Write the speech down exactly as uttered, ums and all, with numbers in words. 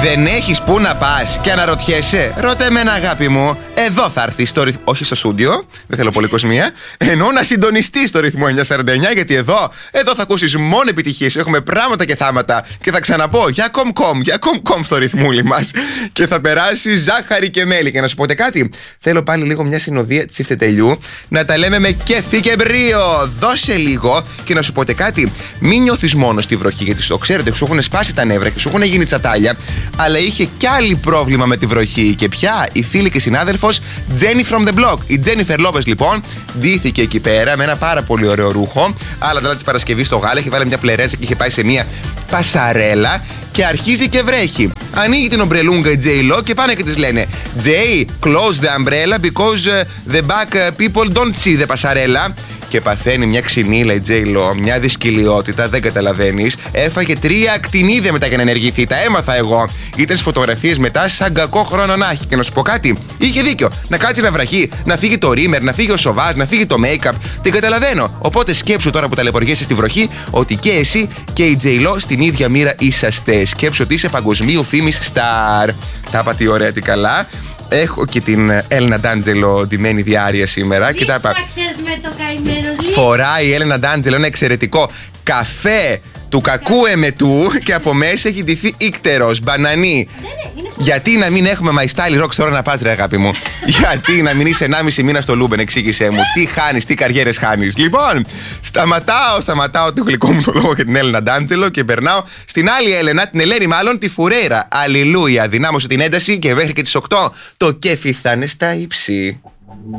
Δεν έχεις πού να πας και αναρωτιέσαι? Ρώτα εμένα, αγάπη μου. Εδώ θα έρθεις στο ρυθμό. Όχι στο στούντιο, δεν θέλω πολύ κοσμία. Ενώ να συντονιστείς στο ρυθμό εννιακόσια σαράντα εννιά, γιατί εδώ, εδώ θα ακούσεις μόνο επιτυχίες. Έχουμε πράγματα και θάματα. Και θα ξαναπώ για κομ-κομ, για κομ-κομ στο ρυθμούλι μας. Και θα περάσει ζάχαρη και μέλι. Και να σου πω κάτι, θέλω πάλι λίγο μια συνοδεία τσιφτετελιού. Να τα λέμε με κέφι και μπρίο. Δώσε λίγο και να σου πω κάτι, μην νιώθεις μόνο στη βροχή, γιατί το ξέρετε, σου έχουν σπάσει τα νεύρα και σου έχουν γίνει τσατάλια. Αλλά είχε κι άλλη πρόβλημα με τη βροχή. Και πια η φίλη και συνάδελφος Jenny from the Block. Η Jennifer Lopez λοιπόν ντύθηκε εκεί πέρα με ένα πάρα πολύ ωραίο ρούχο. Άλλα τα τη Παρασκευή στο γάλα, είχε βάλει μια πλερέτσα και είχε πάει σε μια πασαρέλα. Και αρχίζει και βρέχει. Ανοίγει την ομπρελούγκα η J-Lo και πάνε και της λένε Jay, close the umbrella because the back people don't see the pasarela. Και παθαίνει μια ξυνήλα η J-Lo, μια δυσκολιότητα, δεν καταλαβαίνεις. Έφαγε τρία ακτινίδια μετά για να ενεργηθεί. Τα έμαθα εγώ. Ήταν στις φωτογραφίες μετά σαν κακό χρόνο να έχει. Και να σου πω κάτι, είχε δίκιο. Να κάτσει να βραχεί, να φύγει το ρίμερ, να φύγει ο σοβάζ, να φύγει το make-up. Την καταλαβαίνω. Οπότε σκέψου τώρα που ταλαιπωριέσαι στη βροχή ότι και εσύ και η J-Lo στην ίδια μοίρα είσαστε. Σκέψου ότι είσαι παγκοσμίου φήμης star. Τα είπα τι ωραία, τι καλά. Έχω και την Έλενα Ντάντζελο ντυμένη διάρκεια σήμερα. Τι σάξες με το καημένο. Φοράει η Έλενα Ντάντζελο ένα εξαιρετικό καφέ του κακού εμετού και από μέσα έχει ντυθεί ίκτερος, μπανανί. Γιατί να μην έχουμε My Style Rock τώρα να πας, ρε αγάπη μου? Γιατί να μην είσαι ενάμιση μήνα στο Λούμπεν, εξήγησέ μου. Τι χάνεις, τι καριέρες χάνεις? Λοιπόν, σταματάω, σταματάω το γλυκό μου το λόγο και την Έλενα Ντάντζελο και περνάω στην άλλη Έλενα, την Ελένη μάλλον, τη Φουρέιρα. Αλληλούια, δυνάμωσε την ένταση και μέχρι και τις οκτώ το κέφι θα είναι στα ύψη.